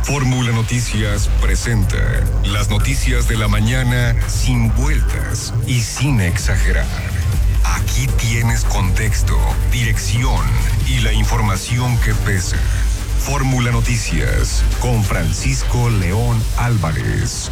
Fórmula Noticias presenta las noticias de la mañana sin vueltas y sin exagerar. Aquí tienes contexto, dirección y la información que pesa. Fórmula Noticias con Francisco León Álvarez.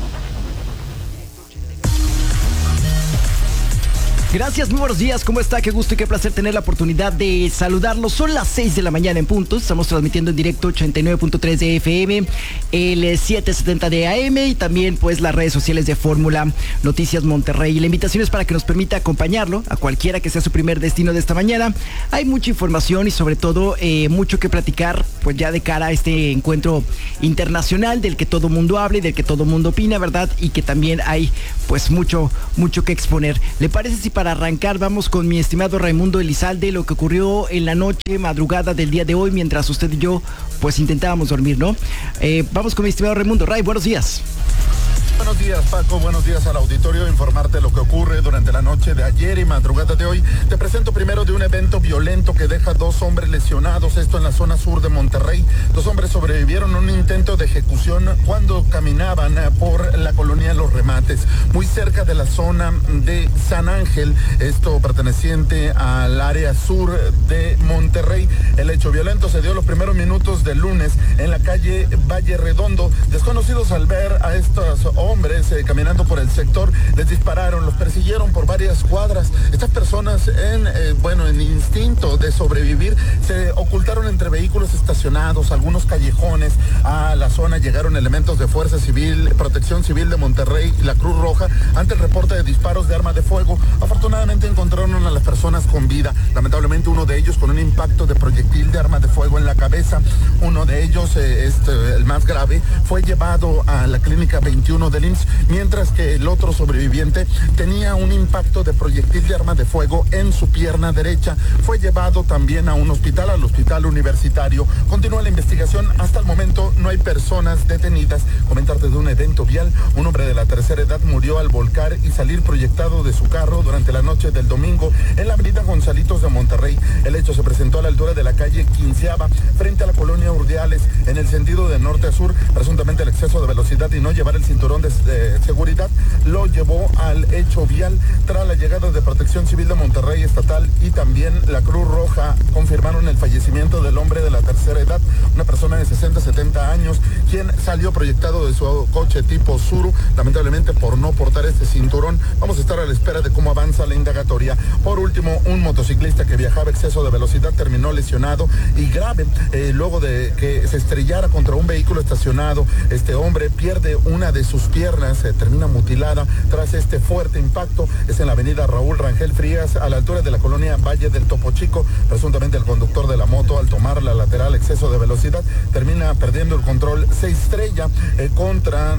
Gracias, muy buenos días, ¿cómo está? Qué gusto y qué placer tener la oportunidad de saludarlos. Son las 6 de la mañana en punto, estamos transmitiendo en directo 89.3 de FM, el 770 de AM y también pues las redes sociales de Fórmula Noticias Monterrey. La invitación es para que nos permita acompañarlo a cualquiera que sea su primer destino de esta mañana. Hay mucha información y sobre todo mucho que platicar pues ya de cara a este encuentro internacional del que todo mundo habla y del que todo mundo opina, ¿verdad? Y que también hay pues mucho que exponer. ¿Le parece si para arrancar vamos con mi estimado Raimundo Elizalde, lo que ocurrió en la noche, madrugada del día de hoy, mientras usted y yo pues intentábamos dormir, ¿no? Vamos con mi estimado Raimundo. Ray, buenos días. Buenos días, Paco, buenos días al auditorio. Informarte lo que ocurre durante la noche de ayer y madrugada de hoy. Te presento primero de un evento violento que deja 2 hombres lesionados, esto en la zona sur de Monterrey. 2 hombres sobrevivieron a un intento de ejecución cuando caminaban por la colonia Los Remates, muy cerca de la zona de San Ángel, esto perteneciente al área sur de Monterrey. El hecho violento se dio los primeros minutos del lunes en la calle Valle Redondo. Desconocidos, al ver a estos hombres caminando por el sector, les dispararon, los persiguieron por varias cuadras. Estas personas en instinto de sobrevivir se ocultaron entre vehículos estacionados, algunos callejones. A la zona llegaron elementos de Fuerza Civil, Protección Civil de Monterrey y la Cruz Roja ante el reporte de disparos de arma de fuego. Afortunadamente encontraron a las personas con vida, lamentablemente uno de ellos con un impacto de proyectil de arma de fuego en la cabeza. Uno de ellos, el más grave, fue llevado a la clínica 21 del IMSS, mientras que el otro sobreviviente tenía un impacto de proyectil de arma de fuego en su pierna derecha. Fue llevado también a un hospital, al hospital universitario. Continúa la investigación. Hasta el momento no hay personas detenidas. Comentarte de un evento vial. Un hombre de la tercera edad murió al volcar y salir proyectado de su carro durante la noche del domingo en la avenida Gonzalitos de Monterrey. El hecho se presentó a la altura de la calle Quinceava, frente a la colonia Urdiales, en el sentido de norte a sur. Presuntamente el exceso de velocidad y no llevar el cinturón de seguridad lo llevó al hecho vial. Tras la llegada de Protección Civil de Monterrey Estatal y también la Cruz Roja, confirmaron el fallecimiento del hombre de la tercera edad, una persona de 60-70 años, quien salió proyectado de su coche tipo Tsuru, lamentablemente por no portar este cinturón. Vamos a estar a la espera de cómo avanza la indagatoria. Por último, un motociclista que viajaba a exceso de velocidad terminó lesionado y grave luego de que se estrellara contra un vehículo estacionado. Este hombre pierde una de sus piernas, termina mutilada tras este fuerte impacto. Es en la avenida Raúl Rangel Frías, a la altura de la colonia Valle del Topo Chico. Presuntamente el conductor de la moto, al tomar la lateral exceso de velocidad, termina perdiendo el control, se estrella contra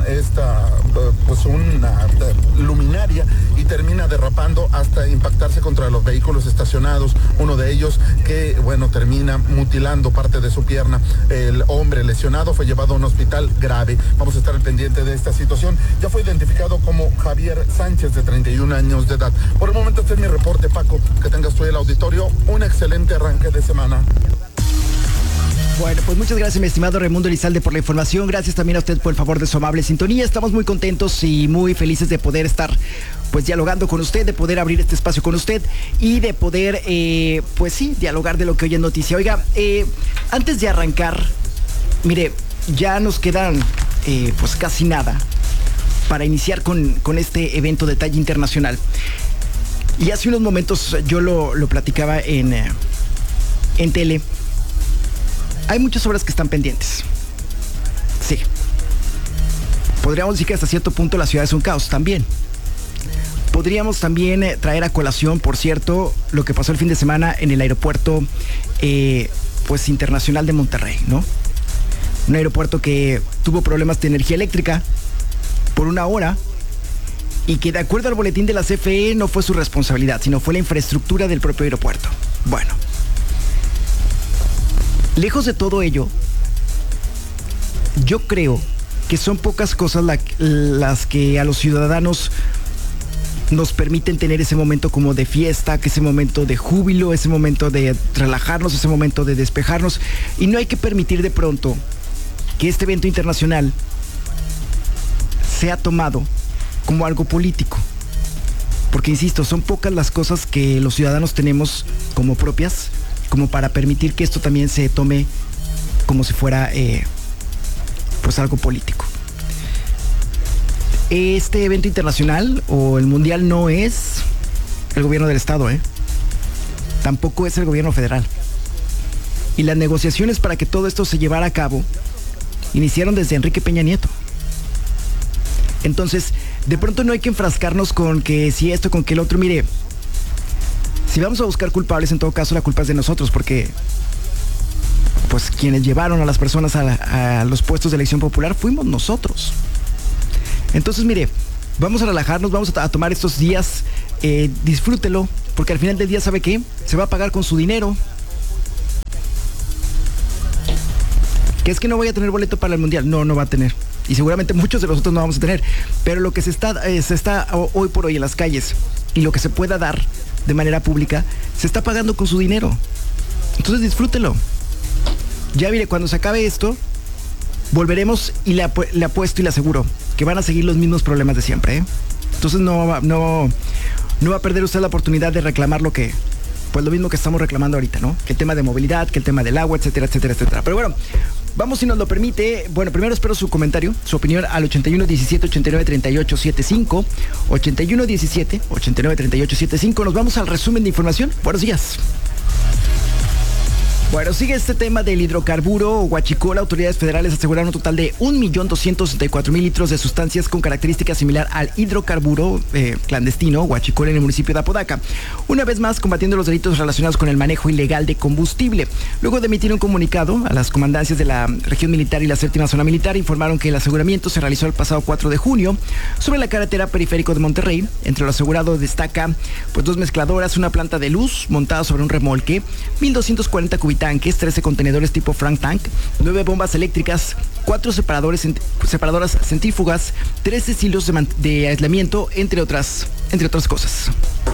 una luminaria y termina derrapando hasta impactarse contra los vehículos estacionados. Uno de ellos que termina mutilando parte de su pierna. El hombre lesionado fue llevado a un hospital grave. Vamos a estar al pendiente de esta situación. Ya fue identificado como Javier Sánchez, de 31 años de edad. Por el momento este es mi reporte, Paco. Que tengas tú el auditorio un excelente arranque de semana. Bueno, pues muchas gracias, mi estimado Raimundo Elizalde, por la información. Gracias también a usted por el favor de su amable sintonía. Estamos muy contentos y muy felices de poder estar pues dialogando con usted, de poder abrir este espacio con usted y de poder, dialogar de lo que hoy es noticia. Oiga, antes de arrancar, mire, ya nos quedan pues casi nada para iniciar con este evento de talla internacional. Y hace unos momentos yo lo platicaba en tele. Hay muchas obras que están pendientes. Sí. Podríamos decir que hasta cierto punto la ciudad es un caos también. Podríamos también traer a colación, por cierto, lo que pasó el fin de semana en el aeropuerto internacional de Monterrey, ¿no? Un aeropuerto que tuvo problemas de energía eléctrica por 1 hora y que, de acuerdo al boletín de la CFE, no fue su responsabilidad, sino fue la infraestructura del propio aeropuerto. Bueno, lejos de todo ello, yo creo que son pocas cosas las que a los ciudadanos nos permiten tener ese momento como de fiesta, que ese momento de júbilo, ese momento de relajarnos, ese momento de despejarnos. Y no hay que permitir de pronto que este evento internacional sea tomado como algo político. Porque, insisto, son pocas las cosas que los ciudadanos tenemos como propias, como para permitir que esto también se tome como si fuera pues algo político. Este evento internacional o el mundial no es el gobierno del estado, tampoco es el gobierno federal. Y las negociaciones para que todo esto se llevara a cabo iniciaron desde Enrique Peña Nieto. Entonces, de pronto no hay que enfrascarnos con que si esto, con que el otro. Mire, si vamos a buscar culpables, en todo caso la culpa es de nosotros, porque pues quienes llevaron a las personas a los puestos de elección popular fuimos nosotros. Entonces, mire, vamos a relajarnos, vamos a tomar estos días, disfrútelo, porque al final del día, ¿sabe qué? Se va a pagar con su dinero. ¿Que es que no voy a tener boleto para el mundial? No, no va a tener. Y seguramente muchos de nosotros no vamos a tener. Pero lo que se está hoy por hoy en las calles y lo que se pueda dar de manera pública, se está pagando con su dinero. Entonces disfrútelo. Ya mire, cuando se acabe esto, volveremos y le apuesto y le aseguro que van a seguir los mismos problemas de siempre, Entonces no va a perder usted la oportunidad de reclamar lo mismo que estamos reclamando ahorita, ¿no? Que el tema de movilidad, que el tema del agua, etcétera, etcétera, etcétera. Pero bueno, vamos, si nos lo permite. Bueno, primero espero su comentario, su opinión al 81 17 89 38 75. 81 17 89 38 75. Nos vamos al resumen de información. Buenos días. Bueno, sigue este tema del hidrocarburo huachicol. Autoridades federales aseguraron un total de 1.264.000 litros de sustancias con características similar al hidrocarburo clandestino huachicol en el municipio de Apodaca. Una vez más, combatiendo los delitos relacionados con el manejo ilegal de combustible. Luego de emitir un comunicado a las comandancias de la región militar y la séptima zona militar, informaron que el aseguramiento se realizó el pasado 4 de junio sobre la carretera periférico de Monterrey. Entre lo asegurado destaca pues 2 mezcladoras, una planta de luz montada sobre un remolque, 1.240 cubitanques, 13 contenedores tipo Frank Tank, 9 bombas eléctricas, 4 separadoras centrífugas, 13 silos de aislamiento, entre otras cosas.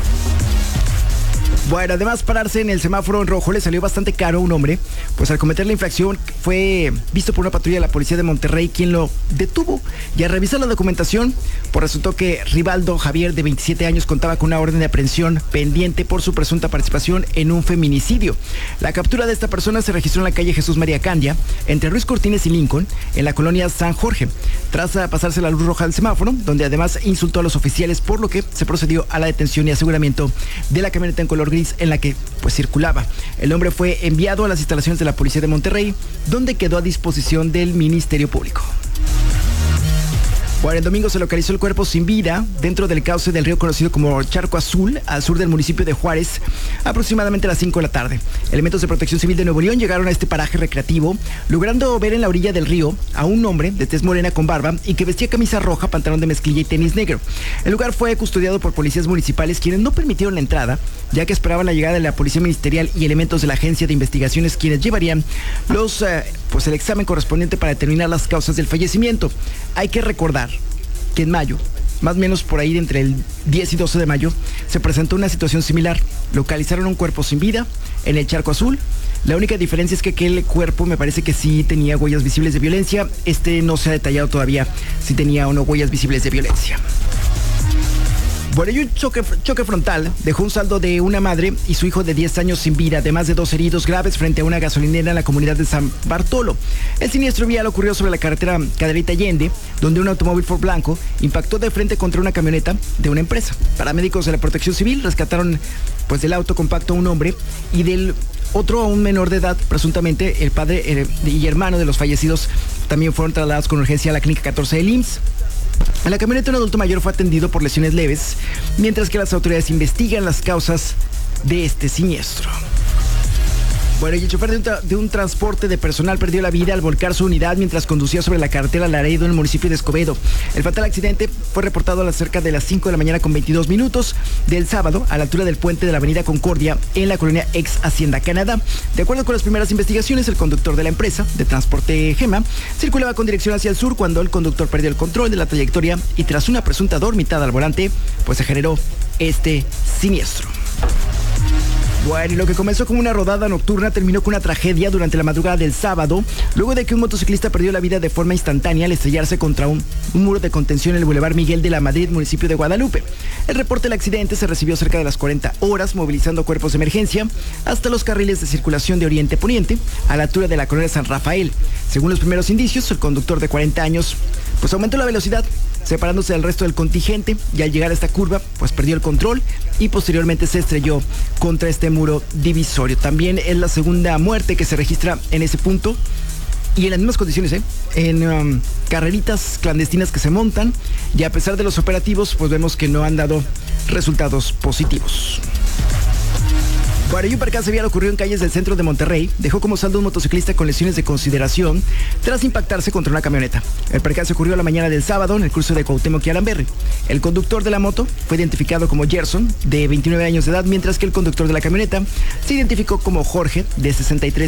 Bueno, además, pararse en el semáforo en rojo le salió bastante caro a un hombre, pues al cometer la infracción fue visto por una patrulla de la policía de Monterrey, quien lo detuvo. Y al revisar la documentación, pues resultó que Rivaldo Javier, de 27 años, contaba con una orden de aprehensión pendiente por su presunta participación en un feminicidio. La captura de esta persona se registró en la calle Jesús María Candia, entre Ruiz Cortines y Lincoln, en la colonia San Jorge, tras pasarse la luz roja del semáforo, donde además insultó a los oficiales, por lo que se procedió a la detención y aseguramiento de la camioneta en color gris en la que pues circulaba. El hombre fue enviado a las instalaciones de la policía de Monterrey, donde quedó a disposición del Ministerio Público. Bueno, el domingo se localizó el cuerpo sin vida dentro del cauce del río conocido como Charco Azul, al sur del municipio de Juárez, aproximadamente a las 5 de la tarde. Elementos de Protección Civil de Nuevo León llegaron a este paraje recreativo, logrando ver en la orilla del río a un hombre de tez morena con barba y que vestía camisa roja, pantalón de mezclilla y tenis negro. El lugar fue custodiado por policías municipales, quienes no permitieron la entrada, ya que esperaban la llegada de la policía ministerial y elementos de la agencia de investigaciones, quienes llevarían el examen correspondiente para determinar las causas del fallecimiento. Hay que recordar que en mayo, más o menos por ahí entre el 10 y 12 de mayo, se presentó una situación similar. Localizaron un cuerpo sin vida en el Charco Azul. La única diferencia es que aquel cuerpo me parece que sí tenía huellas visibles de violencia. No se ha detallado todavía si tenía o no huellas visibles de violencia. Bueno, y un choque frontal dejó un saldo de una madre y su hijo de 10 años sin vida, además de 2 heridos graves frente a una gasolinera en la comunidad de San Bartolo. El siniestro vial ocurrió sobre la carretera Cadereyta Allende, donde un automóvil Ford blanco impactó de frente contra una camioneta de una empresa. Paramédicos de la Protección Civil rescataron del auto compacto a un hombre y del otro a un menor de edad, presuntamente el padre y hermano de los fallecidos también fueron trasladados con urgencia a la clínica 14 del IMSS. En la camioneta un adulto mayor fue atendido por lesiones leves, mientras que las autoridades investigan las causas de este siniestro. Bueno, y el chofer de un transporte de personal perdió la vida al volcar su unidad mientras conducía sobre la carretera Laredo en el municipio de Escobedo. El fatal accidente fue reportado a las cerca de las 5 de la mañana con 22 minutos del sábado a la altura del puente de la avenida Concordia en la colonia Ex Hacienda Canadá. De acuerdo con las primeras investigaciones, el conductor de la empresa de transporte Gema circulaba con dirección hacia el sur cuando el conductor perdió el control de la trayectoria y tras una presunta dormitada al volante, se generó este siniestro. Bueno, y lo que comenzó como una rodada nocturna terminó con una tragedia durante la madrugada del sábado, luego de que un motociclista perdió la vida de forma instantánea al estrellarse contra un muro de contención en el Boulevard Miguel de la Madrid, municipio de Guadalupe. El reporte del accidente se recibió cerca de las 40 horas, movilizando cuerpos de emergencia hasta los carriles de circulación de Oriente-Poniente, a la altura de la colonia San Rafael. Según los primeros indicios, el conductor de 40 años pues aumentó la velocidad, separándose del resto del contingente, y al llegar a esta curva pues perdió el control y posteriormente se estrelló contra este muro divisorio. También es la segunda muerte que se registra en ese punto y en las mismas condiciones, en carreritas clandestinas que se montan, y a pesar de los operativos pues vemos que no han dado resultados positivos. Bueno, y un percance vial ocurrió en calles del centro de Monterrey. Dejó como saldo un motociclista con lesiones de consideración tras impactarse contra una camioneta. El percance ocurrió la mañana del sábado en el cruce de Cuauhtémoc y Alamberri. El conductor de la moto fue identificado como Gerson, de 29 años de edad, mientras que el conductor de la camioneta se identificó como Jorge, de 63